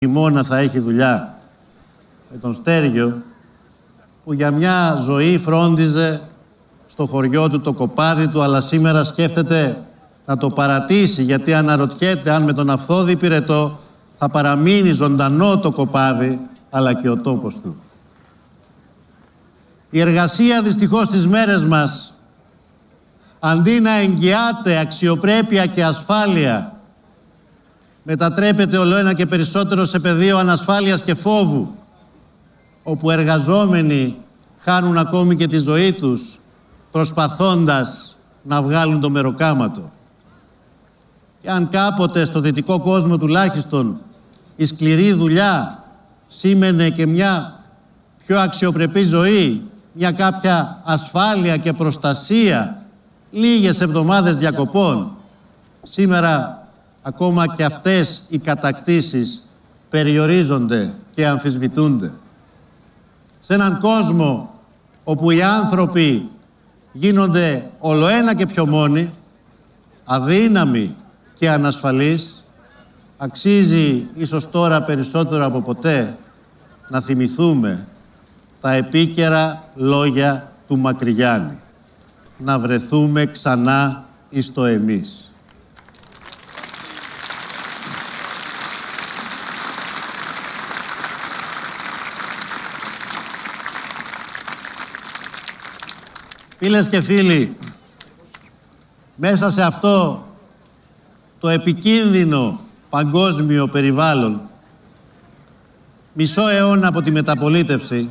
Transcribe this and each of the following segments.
χειμώνα θα έχει δουλειά με τον Στέργιο, που για μια ζωή φρόντιζε στο χωριό του το κοπάδι του, αλλά σήμερα σκέφτεται να το παρατήσει, γιατί αναρωτιέται αν με τον Αυθόδη Πυρετό θα παραμείνει ζωντανό το κοπάδι, αλλά και ο τόπος του. Η εργασία δυστυχώς στις μέρες μας, αντί να εγγυάται αξιοπρέπεια και ασφάλεια, μετατρέπεται ολοένα και περισσότερο σε πεδίο ανασφάλειας και φόβου, όπου εργαζόμενοι χάνουν ακόμη και τη ζωή τους προσπαθώντας να βγάλουν το μεροκάματο. Και αν κάποτε στο δυτικό κόσμο τουλάχιστον η σκληρή δουλειά σήμαινε και μια πιο αξιοπρεπή ζωή, μια κάποια ασφάλεια και προστασία, λίγες εβδομάδες διακοπών, σήμερα ακόμα και αυτές οι κατακτήσεις περιορίζονται και αμφισβητούνται. Σε έναν κόσμο όπου οι άνθρωποι γίνονται ολοένα και πιο μόνοι, αδύναμοι και ανασφαλείς, αξίζει ίσως τώρα περισσότερο από ποτέ να θυμηθούμε τα επίκαιρα λόγια του Μακρυγιάννη. Να βρεθούμε ξανά εις το εμείς. Φίλες και φίλοι, μέσα σε αυτό το επικίνδυνο παγκόσμιο περιβάλλον, μισό αιώνα από τη μεταπολίτευση,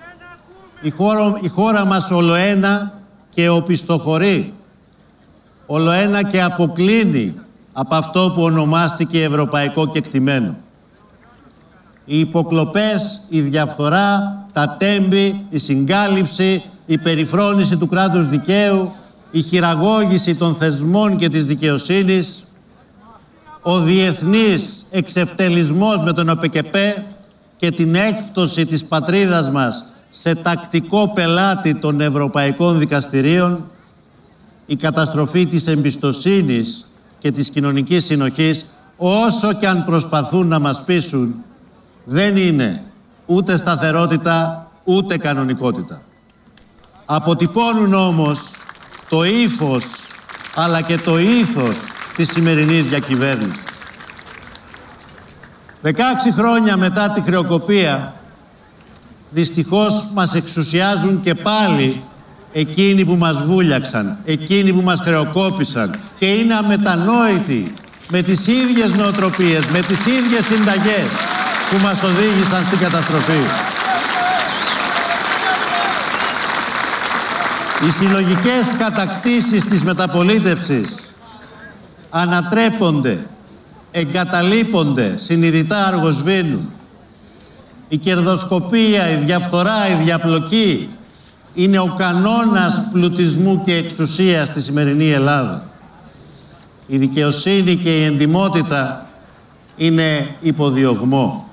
η χώρα μας ολοένα και οπισθοχωρεί, ολοένα και αποκλίνει από αυτό που ονομάστηκε ευρωπαϊκό κεκτημένο. Οι υποκλοπές, η διαφθορά, τα τέμπη, η συγκάλυψη, η περιφρόνηση του κράτους δικαίου, η χειραγώγηση των θεσμών και της δικαιοσύνης, ο διεθνής εξευτελισμός με τον ΟΠΚΠ και την έκπτωση της πατρίδας μας σε τακτικό πελάτη των ευρωπαϊκών δικαστηρίων, η καταστροφή της εμπιστοσύνης και της κοινωνικής συνοχής, όσο και αν προσπαθούν να μας πείσουν, δεν είναι ούτε σταθερότητα, ούτε κανονικότητα. Αποτυπώνουν όμως το ύφος, αλλά και το ήθος της σημερινής διακυβέρνησης. 16 χρόνια μετά τη χρεοκοπία, δυστυχώς μας εξουσιάζουν και πάλι εκείνοι που μας βούλιαξαν, εκείνοι που μας χρεοκόπησαν και είναι αμετανόητοι με τις ίδιες νοοτροπίες, με τις ίδιες συνταγές που μας οδήγησαν στην καταστροφή. Οι συλλογικές κατακτήσεις της μεταπολίτευσης ανατρέπονται, εγκαταλείπονται, συνειδητά αργοσβήνουν. Η κερδοσκοπία, η διαφθορά, η διαπλοκή είναι ο κανόνας πλουτισμού και εξουσίας στη σημερινή Ελλάδα. Η δικαιοσύνη και η εντιμότητα είναι υποδιωγμό.